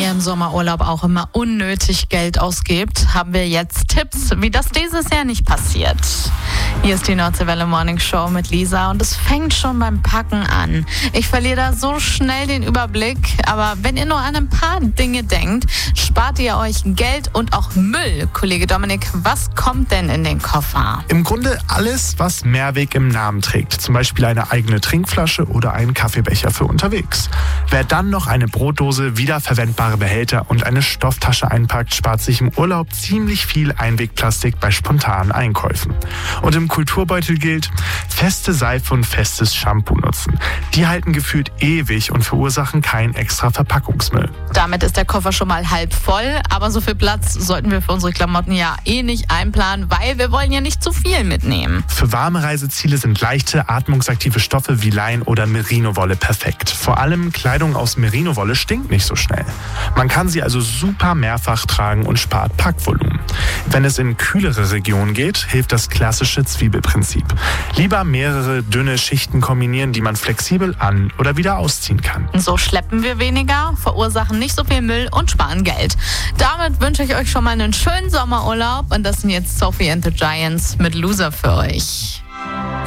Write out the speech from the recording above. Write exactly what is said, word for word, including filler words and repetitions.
ihr im Sommerurlaub auch immer unnötig Geld ausgebt, haben wir jetzt Tipps, wie das dieses Jahr nicht passiert. Hier ist die Nordseewelle Morning Show mit Lisa und es fängt schon beim Packen an. Ich verliere da so schnell den Überblick, aber wenn ihr nur an ein paar Dinge denkt, spart ihr euch Geld und auch Müll. Kollege Dominik, was kommt denn in den Koffer? Im Grunde alles, was Mehrweg im Namen trägt. Zum Beispiel eine eigene Trinkflasche oder einen Kaffeebecher für unterwegs. Wer dann noch eine Brotdose, wiederverwendbare Behälter und eine Stofftasche einpackt, spart sich im Urlaub ziemlich viel Einwegplastik bei spontanen Einkäufen. Und im Kulturbeutel gilt, feste Seife und festes Shampoo nutzen. Die halten gefühlt ewig und verursachen keinen extra Verpackungsmüll. Damit ist der Koffer schon mal halb voll, aber so viel Platz sollten wir für unsere Klamotten ja eh nicht einplanen, weil wir wollen ja nicht zu viel mitnehmen. Für warme Reiseziele sind leichte, atmungsaktive Stoffe wie Lein oder Merino-Wolle perfekt. Vor allem Kleidung aus Merino-Wolle stinkt nicht so schnell. Man kann sie also super mehrfach tragen und spart Packvolumen. Wenn es in kühlere Regionen geht, hilft das klassische Zwiebelprinzip. Lieber mehrere dünne Schichten kombinieren, die man flexibel an- oder wieder ausziehen kann. So schleppen wir weniger, verursachen nicht so viel Müll und sparen Geld. Damit wünsche ich euch schon mal einen schönen Sommerurlaub und das sind jetzt Sophie and the Giants mit Loser für euch.